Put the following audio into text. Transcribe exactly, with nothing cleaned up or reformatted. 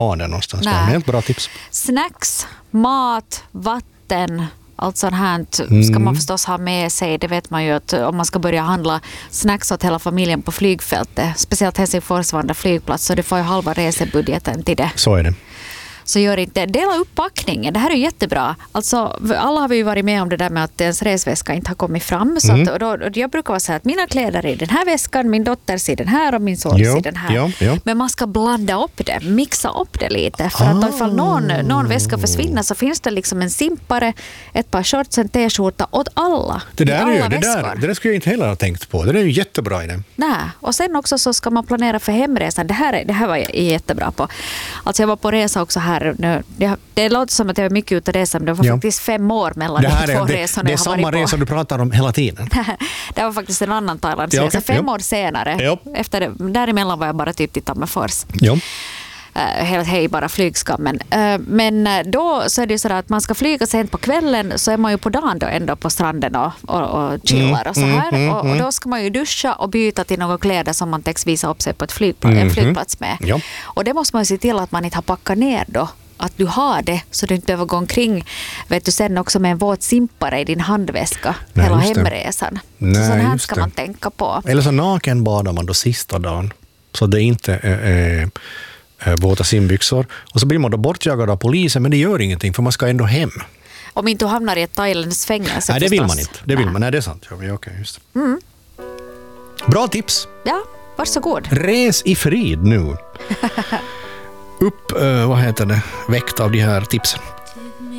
ha den någonstans. Men det är ett bra tips. Snacks, mat, vatten, allt sånt här ska man förstås ha med sig. Det vet man ju att om man ska börja handla snacks åt hela familjen på flygfältet, speciellt Helsingfors Vanda flygplats, så det får ju halva resebudgeten till det. Så är det. Så gör inte, dela upp packningen. Det här är jättebra. Alltså, alla har vi ju varit med om det där med att ens resväska inte har kommit fram. Så Mm. att, och då, och jag brukar vara så här att mina kläder är i den här väskan, min dotters i den här och min son Jo, i den här. jo, jo. Men man ska blanda upp det, mixa upp det lite. För att Ah. ifall någon, någon väska försvinner så finns det liksom en simpare, ett par shorts, en t-skjorta åt alla. Det där, I är alla ju, det, väskor. där, det där skulle jag inte heller ha tänkt på. Det är ju jättebra idé. Nej. Och sen också så ska man planera för hemresan. Det här, är, det här var jag jättebra på. Alltså jag var på resa också här nu. Det, det låter som att jag är mycket ute och resa, men det var Ja. faktiskt fem år mellan Det, här de två är, det, resorna det är jag har samma varit på. resa du pratar om hela tiden. Det var faktiskt en annan Thailandsresa. Ja, okej. Fem Ja. år senare. Ja. Efter det, däremellan var jag bara typ till Tammerfors. Ja. Uh, helt hej, bara flygskammen. Uh, men uh, då så är det ju så att man ska flyga sent på kvällen, så är man ju på dagen då ändå på stranden och, och, och chillar och så här. Mm, mm, och, och då ska man ju duscha och byta till några kläder som man täcks visa upp sig på ett flygpla- Mm, en flygplats med. ja. Och det måste man ju se till att man inte har packat ner då. Att du har det, så du inte behöver gå omkring, vet du, sen också med en våt simpare i din handväska Nej, hela just det. hemresan. Nej, så sånt här just ska det. man tänka på. Eller så naken badar man då sista dagen. Så det inte är, är, är våta simbyxor. Och så blir man då bortjagad av polisen, men det gör ingenting för man ska ändå hem. Om inte du hamnar i ett Thailands fängelse. Nej, det vill förstås. man inte. Det vill Nej. man. Nej, det är sant. Ja, okej, just det. Mm. Bra tips. Ja, varsågod. Res i frid nu. Upp, uh, vad heter det, väckt av de här tipsen.